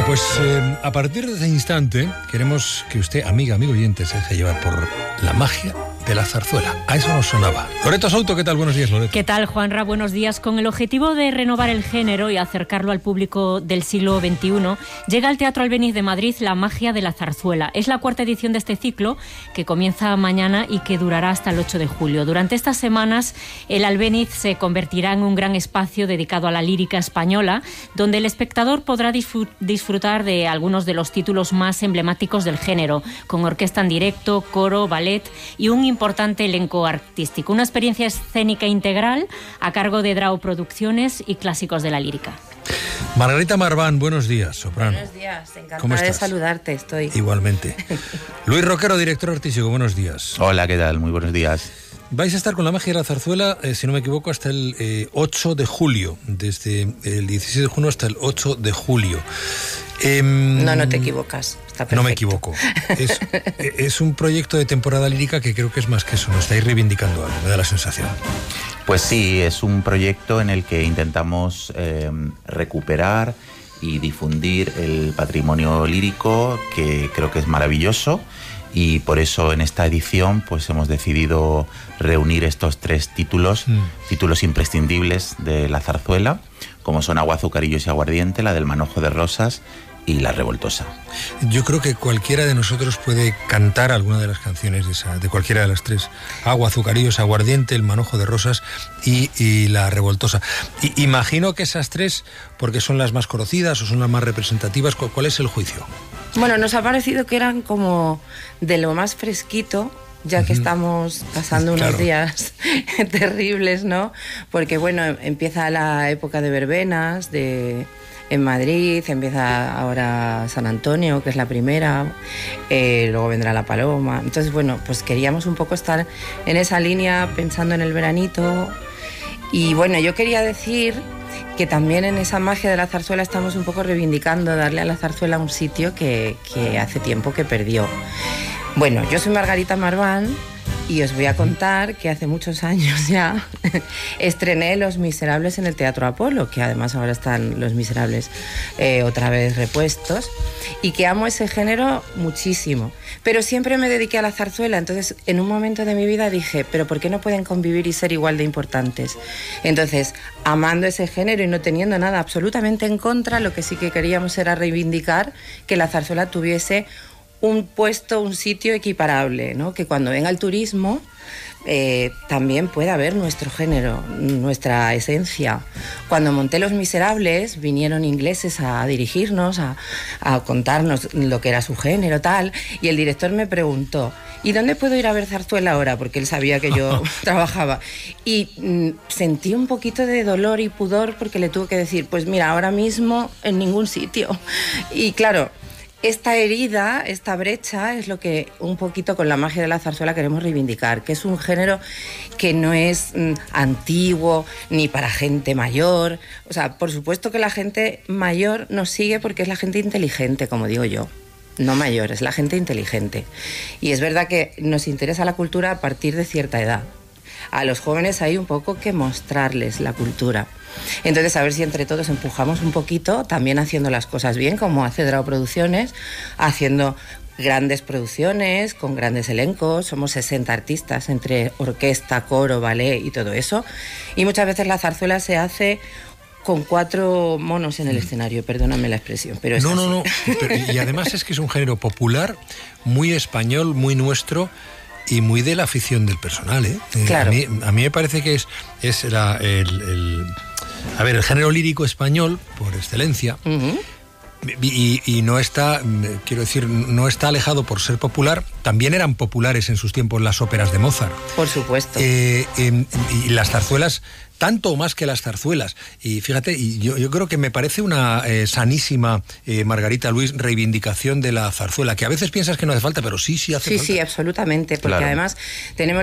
Pues a partir de este instante queremos que usted, amiga, amigo oyente, se deje llevar por la magia de la zarzuela. A eso nos sonaba. Loreto Souto, ¿qué tal? Buenos días, Loreto. ¿Qué tal, Juanra? Buenos días. Con el objetivo de renovar el género y acercarlo al público del siglo XXI, llega al Teatro Albéniz de Madrid La magia de la zarzuela. Es la cuarta edición de este ciclo, que comienza mañana y que durará hasta el 8 de julio. Durante estas semanas, el Albéniz se convertirá en un gran espacio dedicado a la lírica española, donde el espectador podrá disfrutar de algunos de los títulos más emblemáticos del género, con orquesta en directo, coro, ballet y un importante elenco artístico. Una experiencia escénica integral a cargo de Drao Producciones y Clásicos de la Lírica. Margarita Marván, buenos días, soprano. Buenos días, encantada de saludarte, estoy. Igualmente. Luis Roquero, director artístico, buenos días. Hola, ¿qué tal? Muy buenos días. Vais a estar con la magia de la zarzuela, si no me equivoco, hasta el 8 de julio, desde el 16 de junio hasta el 8 de julio. No te equivocas. Está perfecto. No me equivoco. Es un proyecto de temporada lírica que creo que es más que eso. Nos estáis reivindicando algo, me da la sensación. Pues sí, es un proyecto en el que intentamos recuperar y difundir el patrimonio lírico, que creo que es maravilloso, y por eso en esta edición pues hemos decidido reunir estos tres títulos imprescindibles de la zarzuela, como son Agua, Azucarillos y Aguardiente, la del Manojo de Rosas y La Revoltosa. Yo creo que cualquiera de nosotros puede cantar alguna de las canciones de cualquiera de las tres. Agua, Azucarillos, Aguardiente, El Manojo de Rosas y La Revoltosa. Y imagino que esas tres, porque son las más conocidas o son las más representativas, ¿cuál es el juicio? Bueno, nos ha parecido que eran como de lo más fresquito, ya que estamos pasando unos días terribles, ¿no? Porque, bueno, empieza la época de verbenas, en Madrid, empieza ahora San Antonio, que es la primera, luego vendrá La Paloma. Entonces, bueno, pues queríamos un poco estar en esa línea, pensando en el veranito. Y bueno, yo quería decir que también en esa magia de la zarzuela estamos un poco reivindicando, darle a la zarzuela un sitio que hace tiempo que perdió. Bueno, yo soy Margarita Marván y os voy a contar que hace muchos años ya estrené Los Miserables en el Teatro Apolo, que además ahora están Los Miserables otra vez repuestos, y que amo ese género muchísimo. Pero siempre me dediqué a la zarzuela, entonces en un momento de mi vida dije, pero ¿por qué no pueden convivir y ser igual de importantes? Entonces, amando ese género y no teniendo nada absolutamente en contra, lo que sí que queríamos era reivindicar que la zarzuela tuviese un puesto, un sitio equiparable, ¿no? Que cuando venga el turismo también pueda ver nuestro género, nuestra esencia. Cuando monté Los Miserables vinieron ingleses a dirigirnos, a contarnos lo que era su género, tal, y el director me preguntó, ¿y dónde puedo ir a ver zarzuela ahora? Porque él sabía que yo trabajaba. Y sentí un poquito de dolor y pudor porque le tuve que decir, pues mira, ahora mismo en ningún sitio. Y claro, esta herida, esta brecha, es lo que un poquito con la magia de la zarzuela queremos reivindicar, que es un género que no es antiguo ni para gente mayor. O sea, por supuesto que la gente mayor nos sigue porque es la gente inteligente, como digo yo. No mayor, es la gente inteligente. Y es verdad que nos interesa la cultura a partir de cierta edad. A los jóvenes hay un poco que mostrarles la cultura. Entonces, a ver si entre todos empujamos un poquito, también haciendo las cosas bien, como hace Drao Producciones, haciendo grandes producciones, con grandes elencos. Somos 60 artistas, entre orquesta, coro, ballet y todo eso. Y muchas veces la zarzuela se hace con 4 monos en el escenario, perdóname la expresión, pero es así. No. Y además es que es un género popular, muy español, muy nuestro, y muy de la afición del personal, ¿eh? Claro. A mí me parece que es el género lírico español por excelencia. Y no está, quiero decir, no está alejado por ser popular. También eran populares en sus tiempos las óperas de Mozart. Por supuesto. Y las zarzuelas, tanto o más que las zarzuelas. Y fíjate, yo creo que me parece una sanísima, Margarita, Luis, reivindicación de la zarzuela, que a veces piensas que no hace falta, pero sí hace falta. Sí, absolutamente, porque claro, además tenemos